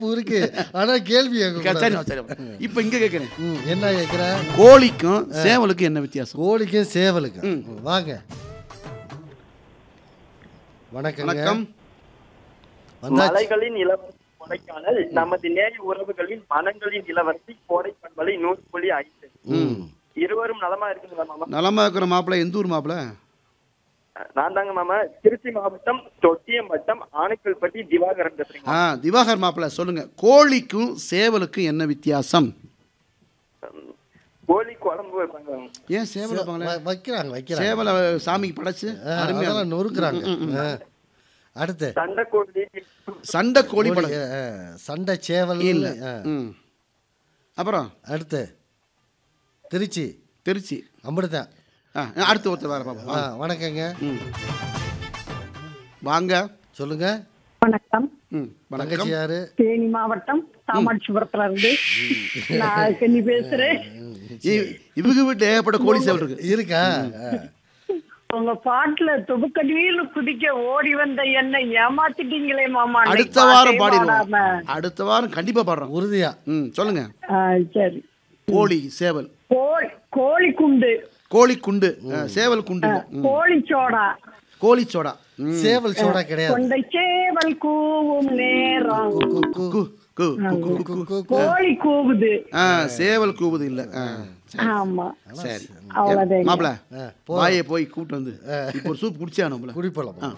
இருக்கு ஆனா கேள்வி இப்ப இங்க கேக்குறேன். என்ன கேக்குற? கோழிக்கும் சேவலுக்கும் என்ன வித்தியாசம்? கோழிக்கும் சேவலுக்கும் வாங்க. வணக்கம். மலைகளின் இளவரசி கொடைக்கானல், நமது நேய உறவுகளின் மனங்களின் இளவரசி கோடை பண்பலை 100.5. இருவரும் நலமா இருக்குங்களா மாமா? நலமா இருக்கிற மாப்பிள்ள. எந்த ஊர் மாப்பிள்ள? நான் தாங்க மாமா, திருச்சி மாவட்டம் தொட்டியம் வட்டம் ஆனைக்கல்பட்டி திவாகரன் பேசுறீங்க. திவாகர் மாப்பிள்ள சொல்லுங்க, கோழிக்கும் சேவலுக்கும் என்ன வித்தியாசம்? கோழி குழம்பு வைப்பாங்க. ஏன் சேவல் வைக்கிறாங்க? சேவலை சாமிக்கு படைச்சு அருமையா நொறுக்குறாங்க. அடுத்து சண்டை கோழி சண்டை சேவல் இல்ல. அப்புறம் அடுத்து திருச்சி அப்படித்தான். அடுத்து ஒருத்தர் வர பாப்பா. வணக்கங்க. வாங்க சொல்லுங்க. வணக்கம். வணக்கம். யாரு? தேனி மாவட்டம் காமாட்சிபுரத்துல இருந்து நான் கண்ணி பேசுறேன். இவங்க வீட்டுல ஏகப்பட்ட கோழி சேவல் இருக்கா? உங்க பாட்டுல துபுக்கடியில குதிக்க ஓடி வந்த என்ன ஏமாத்திட்டீங்களே மாமா. அடுத்த வாரம் பாடிடுவோம். அடுத்த வாரம் கண்டிப்பா பாடுறோம் உறுதியா. சொல்லுங்க. சரி. கோழி சேவல். கோழி குண்டு சேவல் குண்டு. கோழி சோடா சேவல் சோடா கிடையாது. கொண்டை சேவல் கூவும் நேரம் கோழி கூவுது. சேவல் கூவுது இல்ல. ஆமா சரி மாப்பிள, வாயை போய் கூட்டு வந்து இப்போ ஒரு சூப் குடிச்சா நம்மள குடிப்பலாம்.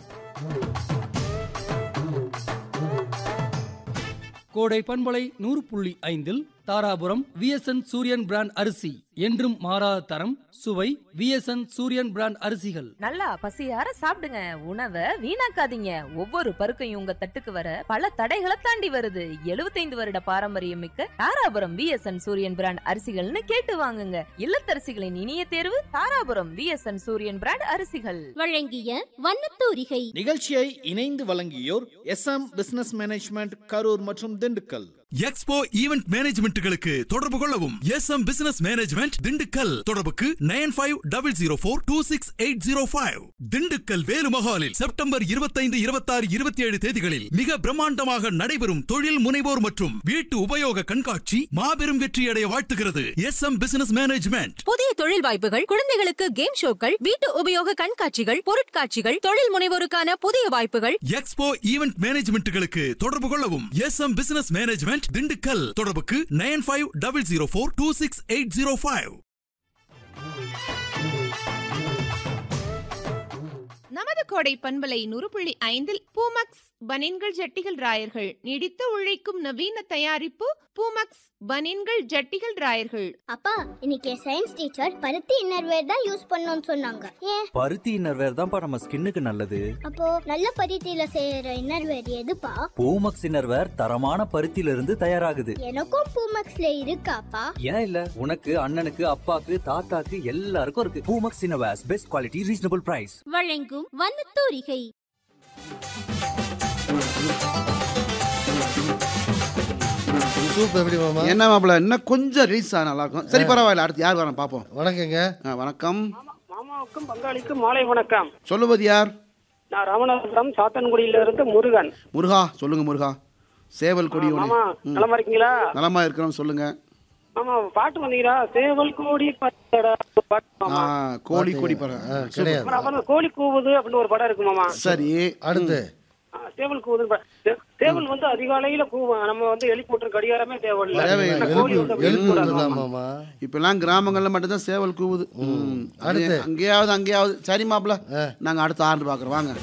கோடை பண்பலை 100.5 தாராபுரம் விஎஸ்என் சூரியன் பிராண்ட் அரிசி என்றும் மாறாத தரம் சுவை. விஎஸ்என் சூரியன் பிராண்ட் அரிசிகள். நல்லா பசியார சாப்பிடுங்க, உணவை வீணாக்காதீங்க. ஒவ்வொரு பருக்கையும் உங்க தட்டுக்கு வர பல தடைகளை தாண்டி வருது. 75 வருட பாரம்பரியம் மிக்க தாராபுரம் விஎஸ்என் சூரியன் பிராண்ட் அரிசிகள்னு கேட்டு வாங்குங்க. இல்லத்தரசிகளின் இனிய தேர்வு தாராபுரம் விஎஸ்என் சூரியன் பிராண்ட் அரிசிகள். வழங்கிய வண்ணத்தூரிகை நிகழ்ச்சியை இணைந்து வழங்கியோர் எஸ்எம் பிசினஸ் மேனேஜ்மெண்ட் கரூர் மற்றும் திண்டுக்கல். எக்ஸ்போ ஈவென்ட் மேனேஜ்மெண்ட்டுகளுக்கு தொடர்பு கொள்ளவும். SM business management Dindigul. தொடர்புக்கு 9500426805. திண்டுக்கல் வேலுமஹாலில் செப்டம்பர் 25, 26, 27 தேதிகளில் மிக பிரம்மாண்டமாக நடைபெறும் தொழில் முனைவோர் மற்றும் வீட்டு உபயோக கண்காட்சி மாபெரும் வெற்றியடைய வாழ்த்துகிறது எஸ்எம் பிசினஸ் மேனேஜ்மெண்ட். புதிய தொழில் வாய்ப்புகள், குழந்தைகளுக்கு கேம் ஷோக்கள், வீட்டு உபயோக கண்காட்சிகள், பொருட்காட்சிகள், தொழில் முனைவோருக்கான புதிய வாய்ப்புகள். எக்ஸ்போ ஈவென்ட் மேனேஜ்மெண்ட்டுகளுக்கு தொடர்பு கொள்ளவும். SM business management Dindigul. தொடர்புக்கு 9500426805. நமது கோடை பண்பலை 100.5 பூமக்ஸ் பனின்கள் ஜட்டிகள் ராயர்கள் நீடித்த உழைக்கும் நவீன தயாரிப்பு பூமக்ஸ் பனின்கள் ஜட்டிகள் ராயர்கள். அப்பா, இன்னைக்கு சயின்ஸ் டீச்சர் பருத்தி இன்னர்வேர் தான் யூஸ் பண்ணனும்னு சொன்னாங்க. ஏன்? பருத்தி இன்னர்வேர் தான்ப்பா நம்ம ஸ்கின்னுக்கு நல்லது. அப்போ நல்ல பருத்தியில செய்யற இன்னர்வேர் எதுப்பா? பூமக்ஸ் இன்னர்வேர் தரமான பருத்தியில இருந்து தயாராகுது. எனக்கும் பூமக்ஸ்ல இருக்காப்பா? ஏன் இல்ல, உனக்கு, அண்ணனுக்கு, அப்பாக்கு, தாத்தாக்கு எல்லாருக்கும் இருக்கு. Poomex innerwears best quality reasonable price. வழங்கும் வண்ணத்தூரிகை. என்ன மாப்பிள்ள, இன்னும் கொஞ்சம் ரிலீஸ் ஆனா நல்லா இருக்கும். சரி பரவாயில்ல, அடுத்து யார் வர பாப்போம். வணக்கங்க. வணக்கம். மாமாவுக்கும் பங்காளிக்கும் மாலை வணக்கம். சொல்லுவது யார்? நான் ராமநாதபுரம் சாத்தன்குடியில இருந்து முருகன். முருகா சொல்லுங்க. முருகா, சேவல் கொடி. மாமா நலமா இருக்கீங்களா? நலமா இருக்கிறோம், சொல்லுங்க. மாமா பாட்டு வந்தீங்களா? சேவல் கோடி கோழி கொடி படம். கோழி கூவுது அப்படின்னு ஒரு படம் இருக்கு மாமா. சரி, அடுத்து சேவல் கூவுது. சேவல் வந்து அதிகாலையில கூவும். நம்ம வந்து எழுப்பி போட்டு கடிகாரமே தேவையில்லை. இப்ப எல்லாம் கிராமங்கள்ல மட்டும்தான் சேவல் கூவுது. அங்கேயாவது. சரி மாப்பிள்ள, நாங்க அடுத்த ஆண்டு பாக்குறோம். வாங்க.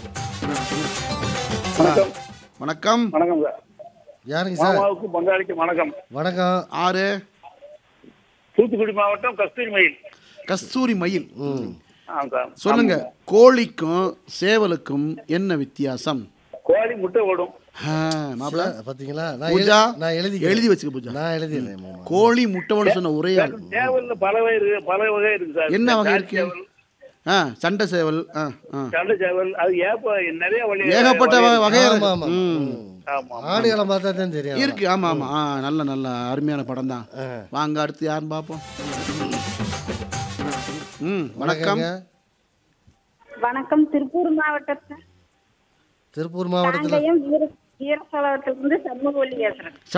வணக்கம். வணக்கம். யாருங்க சார்? மாமாவுக்கு பங்காளிக்கு வணக்கம். வணக்கம். ஆறு தூத்துக்குடி மாவட்டம் கஸ்தூரி மயில். சொல்லுங்க, கோழிக்கும் சேவலுக்கும் என்ன வித்தியாசம்? கோழி முட்டை ஓடும். மாப்பிள்ள பாத்தீங்களா? நான் எழுதி வச்சுக்க பூஜா. நான் எழுதினேன். கோழி முட்டை ஓட சொன்ன ஒரே ஆள். சேவல்ல பல வகை இருக்கு சார். என்ன வகை இருக்கு? சண்டை சேவல். சண்டை சேவல் அது நிறைய ஏகப்பட்ட வகை. ஆடுகளை பார்த்தா தான் தெரியும் இருக்கு. ஆமா ஆமா, நல்ல அருமையான படம் தான். வாங்க அடுத்து யாருன்னு பாப்போம். வணக்கம். வணக்கம். திருப்பூர் மாவட்டத்துல வீரசோழவட்டத்திலிருந்து சண்முகவல்லி பேசுறேன்.